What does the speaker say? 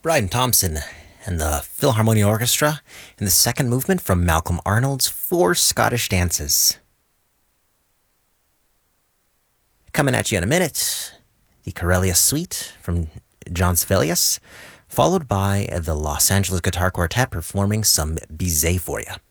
Brian Thompson and the Philharmonia Orchestra in the second movement from Malcolm Arnold's Four Scottish Dances. Coming at you in a minute, the Corellia Suite from John Sibelius, followed by the Los Angeles Guitar Quartet performing some Bizet for you.